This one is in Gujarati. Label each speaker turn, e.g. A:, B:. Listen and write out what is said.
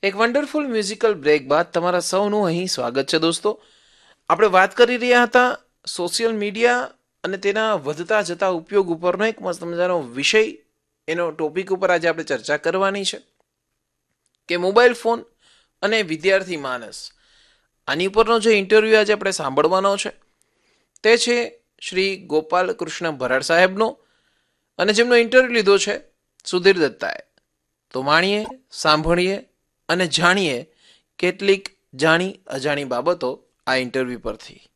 A: એક વન્ડરફુલ મ્યુઝિકલ બ્રેક બાદ તમારા સૌનું અહીં સ્વાગત છે દોસ્તો. આપણે વાત કરી રહ્યા હતા સોશિયલ મીડિયા અને તેના વધતા જતા ઉપયોગ ઉપરનો એક મસ્ત મજાનો વિષય, એનો ટોપિક ઉપર આજે આપણે ચર્ચા કરવાની છે કે મોબાઈલ ફોન અને વિદ્યાર્થી માનસ. આની ઉપરનો જે ઇન્ટરવ્યૂ આજે આપણે સાંભળવાનો છે તે છે શ્રી ગોપાલ કૃષ્ણ ભરાડ સાહેબનો, અને જેમનો ઇન્ટરવ્યૂ લીધો છે સુધીર દત્તાએ. તો માણીએ, સાંભળીએ અને જાણીએ કેટલીક જાણી અજાણી બાબતો આ ઇન્ટરવ્યૂ પરથી.